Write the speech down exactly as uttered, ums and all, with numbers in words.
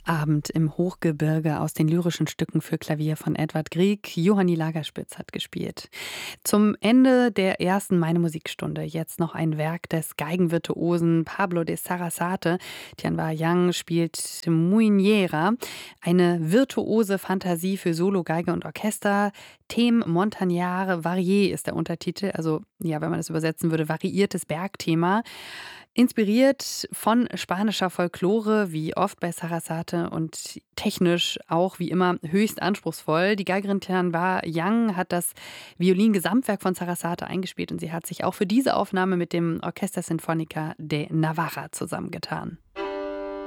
Abend im Hochgebirge aus den lyrischen Stücken für Klavier von Edvard Grieg. Johanni Lagerspitz hat gespielt. Zum Ende der ersten Meine Musikstunde jetzt noch ein Werk des Geigenvirtuosen Pablo de Sarasate. Tian Wa Yang spielt Muiniera, eine virtuose Fantasie für Solo, Geige und Orchester. Theme Montagnard Varié ist der Untertitel, also ja, wenn man das übersetzen würde, variiertes Bergthema. Inspiriert von spanischer Folklore, wie oft bei Sarasate, und technisch auch wie immer höchst anspruchsvoll. Die Geigerin Tian Wa Yang hat das Violingesamtwerk von Sarasate eingespielt und sie hat sich auch für diese Aufnahme mit dem Orchester Sinfónica de Navarra zusammengetan.